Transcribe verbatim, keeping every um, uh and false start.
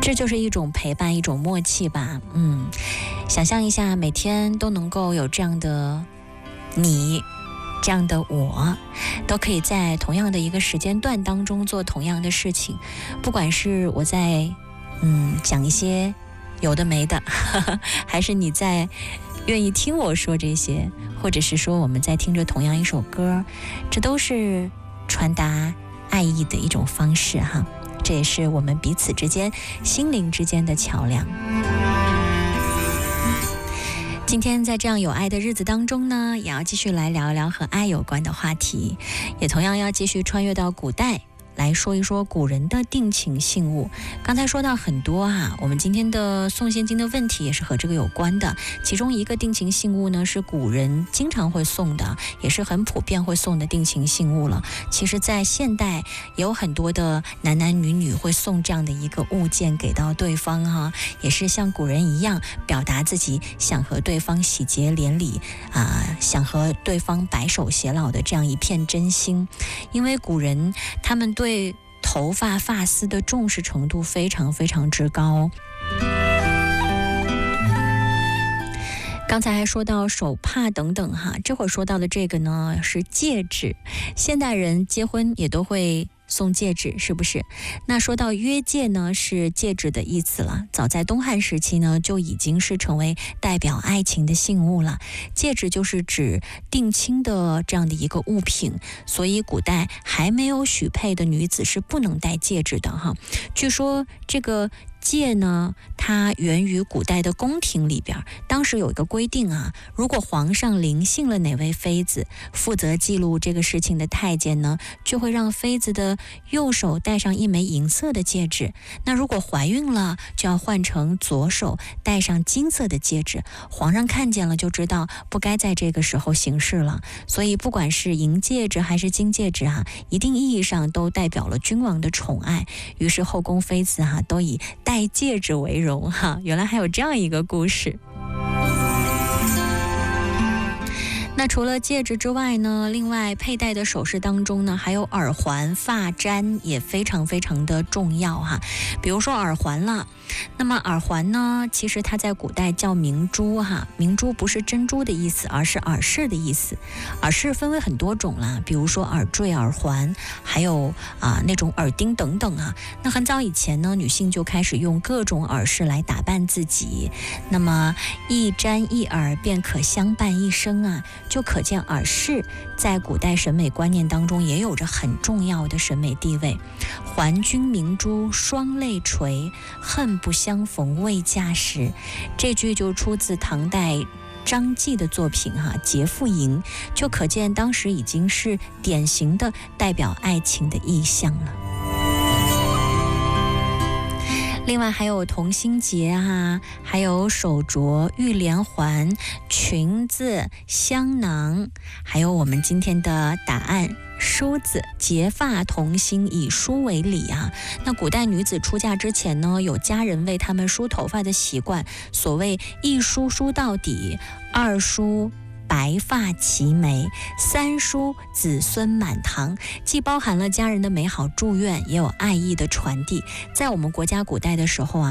这就是一种陪伴，一种默契吧。嗯，想象一下，每天都能够有这样的你，这样的我，都可以在同样的一个时间段当中做同样的事情。不管是我在嗯讲一些有的没的，呵呵，还是你在愿意听我说这些，或者是说我们在听着同样一首歌，这都是传达爱意的一种方式哈。这也是我们彼此之间心灵之间的桥梁。今天在这样有爱的日子当中呢，也要继续来聊一聊和爱有关的话题，也同样要继续穿越到古代来说一说古人的定情信物。刚才说到很多啊，我们今天的送现金的问题也是和这个有关的。其中一个定情信物呢，是古人经常会送的，也是很普遍会送的定情信物了。其实在现代也有很多的男男女女会送这样的一个物件给到对方哈，也是像古人一样表达自己想和对方喜结连理啊、呃，想和对方白首偕老的这样一片真心。因为古人他们对对头发发丝的重视程度非常非常之高。刚才还说到手帕等等哈，这会儿说到的这个呢是戒指，现代人结婚也都会送戒指，是不是？那说到约戒呢，是戒指的意思了。早在东汉时期呢，就已经是成为代表爱情的信物了。戒指就是指定亲的这样的一个物品，所以古代还没有许配的女子是不能戴戒指的哈。据说这个戒呢，它源于古代的宫廷里边，当时有一个规定啊，如果皇上临幸了哪位妃子，负责记录这个事情的太监呢，就会让妃子的右手戴上一枚银色的戒指。那如果怀孕了，就要换成左手戴上金色的戒指。皇上看见了就知道不该在这个时候行事了。所以不管是银戒指还是金戒指啊，一定意义上都代表了君王的宠爱。于是后宫妃子啊，都以戴戒指为荣哈，原来还有这样一个故事。那除了戒指之外呢，另外佩戴的首饰当中呢，还有耳环、发簪也非常非常的重要哈。比如说耳环了，那么耳环呢，其实它在古代叫明珠哈，明珠不是珍珠的意思，而是耳饰的意思。耳饰分为很多种啦，比如说耳坠、耳环，还有啊那种耳钉等等啊。那很早以前呢，女性就开始用各种耳饰来打扮自己，那么一簪一耳便可相伴一生啊。就可见耳饰在古代审美观念当中也有着很重要的审美地位。还君明珠双泪垂，恨不相逢未嫁时。这句就出自唐代张继的作品哈、啊《节妇吟》，就可见当时已经是典型的代表爱情的意象了。另外还有同心结啊，还有手镯、玉连环、裙子、香囊，还有我们今天的答案梳子。结发同心，以梳为礼啊。那古代女子出嫁之前呢，有家人为她们梳头发的习惯，所谓一梳梳到底，二梳白发齐眉，三梳子孙满堂，既包含了家人的美好祝愿，也有爱意的传递。在我们国家古代的时候啊，